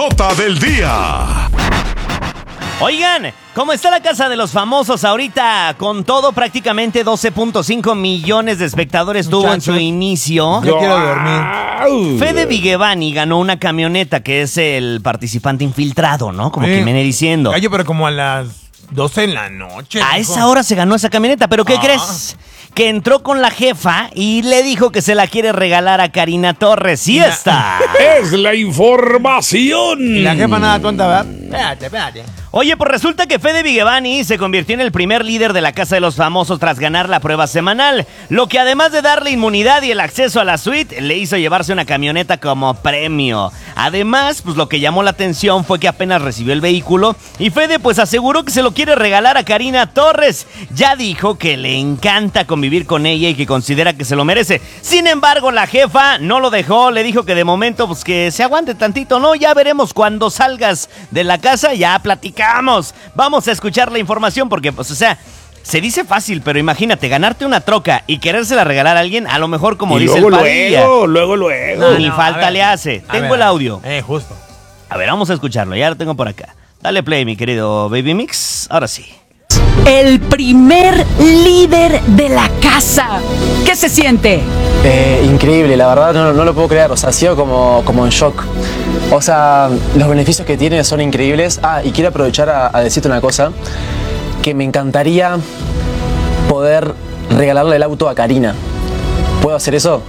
Nota del día. Oigan, ¿cómo está la Casa de los Famosos ahorita? Con todo, prácticamente 12.5 millones de espectadores tuvo en su inicio. Yo quiero dormir. Fede Vigevani ganó una camioneta, que es el participante infiltrado, ¿no? Como quien viene diciendo. Gallo, pero como a las 12 en la noche. A esa hora se ganó esa camioneta, pero ¿qué crees? Que entró con la jefa y le dijo que se la quiere regalar a Karina Torres. ¡Y está! Es la información. Y la jefa nada tonta, ¿verdad? Espérate. Oye, pues resulta que Fede Vigevani se convirtió en el primer líder de la Casa de los Famosos tras ganar la prueba semanal, lo que además de darle inmunidad y el acceso a la suite, le hizo llevarse una camioneta como premio. Además, pues lo que llamó la atención fue que apenas recibió el vehículo y Fede pues aseguró que se lo quiere regalar a Karina Torres. Ya dijo que le encanta convivir con ella y que considera que se lo merece. Sin embargo, la jefa no lo dejó, le dijo que de momento pues que se aguante tantito, ¿no? Ya veremos cuando salgas de la casa, ya platicamos. Vamos a escuchar la información porque, pues, o sea, se dice fácil, pero imagínate, ganarte una troca y querérsela regalar a alguien, a lo mejor como Y dice luego, el Padilla. luego. Ni falta le hace. Tengo el audio. Justo. A ver, vamos a escucharlo, ya lo tengo por acá. Dale play, mi querido Baby Mix. Ahora sí. El primer líder de la casa. ¿Qué se siente? Increíble, la verdad no lo puedo creer, o sea, ha sido como en shock. O sea, los beneficios que tiene son increíbles. Y quiero aprovechar a decirte una cosa, que me encantaría poder regalarle el auto a Karina. ¿Puedo hacer eso?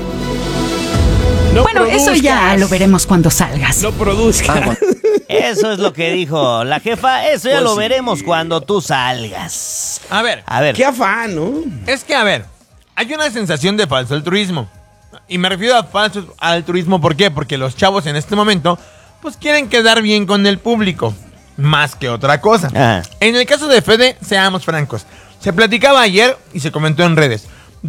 No Bueno, eso ya lo veremos cuando salgas. No produzcas. Eso es lo que dijo la jefa. Eso ya lo veremos cuando tú salgas. A ver, Qué afán, ¿no? es que, hay una sensación de falso altruismo. Y me refiero a falso altruismo, ¿por qué? Porque los chavos en este momento, pues quieren quedar bien con el público, más que otra cosa. Ajá. En el caso de Fede, seamos francos, se platicaba ayer y se comentó en redes.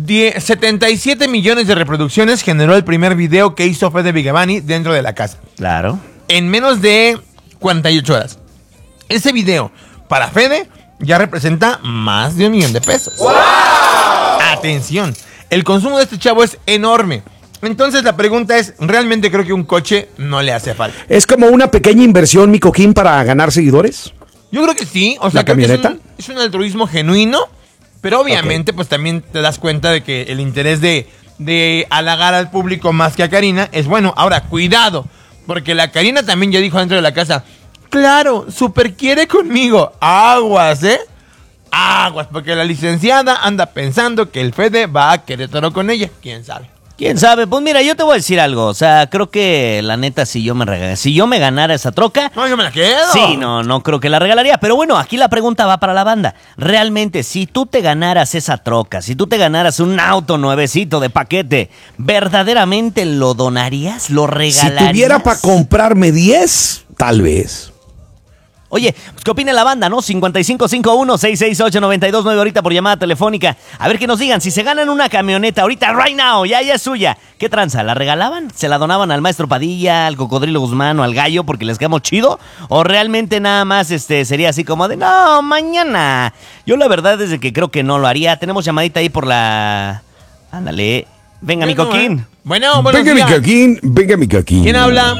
77 millones de reproducciones generó el primer video que hizo Fede Vigevani dentro de la casa. Claro. En menos de 48 horas. Ese video, para Fede, ya representa más de $1 millón de pesos. ¡Wow! Atención, el consumo de este chavo es enorme. Entonces la pregunta es, ¿realmente creo que un coche no le hace falta? ¿Es como una pequeña inversión, mi coquín, para ganar seguidores? Yo creo que sí. O sea, ¿La creo que camioneta? es un altruismo genuino, pero obviamente pues también te das cuenta de que el interés de halagar al público más que a Karina es bueno. Ahora, cuidado, porque la Karina también ya dijo dentro de la casa, claro, súper quiere conmigo. Aguas, Aguas, porque la licenciada anda pensando que el Fede va a Querétaro con ella. ¿Quién sabe? ¿Quién sabe? Pues mira, yo te voy a decir algo. O sea, creo que la neta, si yo me ganara esa troca... No, yo me la quedo. Sí, no creo que la regalaría. Pero bueno, aquí la pregunta va para la banda. Realmente, si tú te ganaras esa troca, si tú te ganaras un auto nuevecito de paquete, ¿verdaderamente lo donarías? ¿Lo regalarías? Si tuviera para comprarme 10, tal vez. Oye, pues, ¿qué opina la banda, no? 5551-668-9299 ahorita por llamada telefónica. A ver que nos digan, si se ganan una camioneta ahorita, right now, ya es suya. ¿Qué tranza? ¿La regalaban? ¿Se la donaban al maestro Padilla, al Cocodrilo Guzmán o al Gallo porque les quedamos chido? ¿O realmente nada más sería así como de, no, mañana? Yo la verdad es de que creo que no lo haría. Tenemos llamadita ahí por la... Ándale. Venga, mi coquín. Bueno, buenos Venga, mi días. coquín, venga, mi coquín. ¿Quién habla?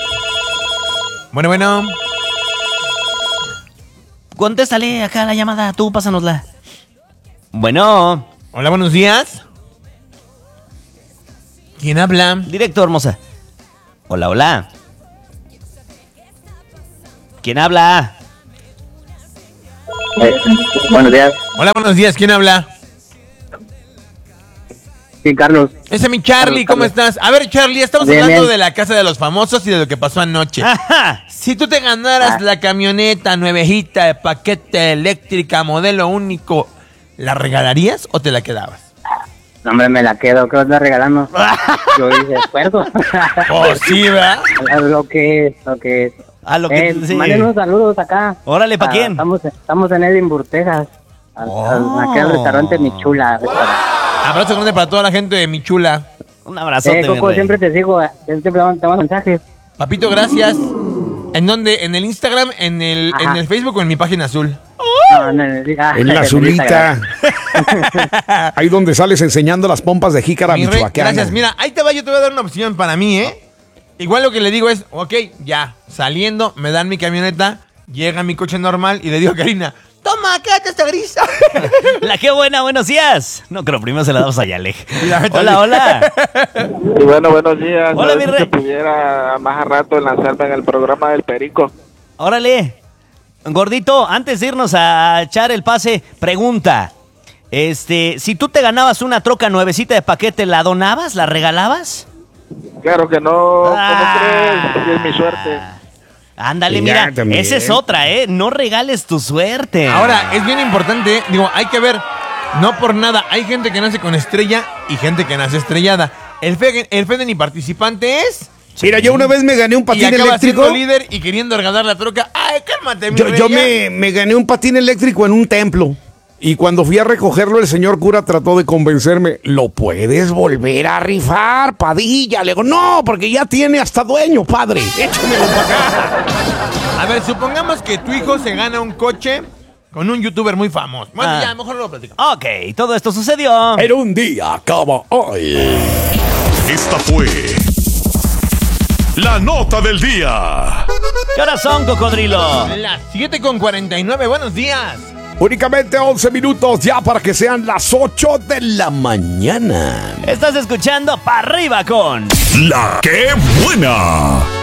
Bueno. Contéstale acá la llamada, tú pásanosla. Bueno, Hola, buenos días. ¿Quién habla? directo, hermosa. Hola. ¿Quién habla? Buenos días. Hola, buenos días. ¿Quién habla? Sí, Carlos. Ese es mi Charlie, ¿cómo estás? A ver, Charlie, estamos Bien, hablando bien. de la Casa de los Famosos y de lo que pasó anoche. Ajá. Si tú te ganaras la camioneta nuevejita de paquete eléctrica, modelo único, ¿la regalarías o te la quedabas? No, hombre, me la quedo. ¿Qué vas a regalando? Yo hice esfuerzo. Oh, sí, ¿verdad? Lo que es. A lo que sí. Manden unos saludos acá. Órale, ¿pa' quién? Estamos en Edimburgo, Texas. Aquí al restaurante Mi Chula. Abrazo grande para toda la gente de mi chula. Un abrazote, mi Coco, rey. siempre te sigo. Siempre te mando mensajes. Papito, gracias. ¿En dónde? ¿En el Instagram, en el Facebook o en mi página azul? En la azulita. Ahí donde sales enseñando las pompas de jícara Mi rey, michoacana. gracias. Mira, ahí te va, yo te voy a dar una opción para mí, igual lo que le digo es, ok, ya, saliendo, me dan mi camioneta, llega mi coche normal y le digo a Karina, toma, quédate esta grisa. La qué buena, buenos días. No, pero primero se la damos a Yalej. Mira, Hola, hola. Y bueno, buenos días. Hola, A ver mi si rey. se pudiera más a rato lanzarme en el programa del Perico. Órale. Gordito, antes de irnos a echar el pase, pregunta. Si tú te ganabas una troca nuevecita de paquete, ¿la donabas? ¿La regalabas? Claro que no, ¿cómo Ah. crees? Es mi suerte. Ándale, Ya, mira, también. esa es otra, ¿eh? No regales tu suerte. Ahora, es bien importante, digo, hay que ver, no por nada, hay gente que nace con estrella y gente que nace estrellada. El Fede ni participante es... Mira, yo una vez me gané un Y patín acaba eléctrico. siendo líder y queriendo regalar la troca. ¡Ay, cálmate, mi Yo rey, ya! me gané un patín eléctrico en un templo. Y cuando fui a recogerlo, el señor cura trató de convencerme. ¿Lo puedes volver a rifar, Padilla? Le digo, no, porque ya tiene hasta dueño, padre. Échamelo para acá. A ver, supongamos que tu hijo se gana un coche con un youtuber muy famoso. Bueno, Ah. ya, mejor no lo platicamos. Ok, todo esto sucedió. En un día como hoy. Esta fue la nota del día. ¿Qué horas son, cocodrilo? Las 7:49, buenos días. Únicamente 11 minutos ya para que sean las 8 de la mañana. Estás escuchando Pa' Arriba con... La que buena.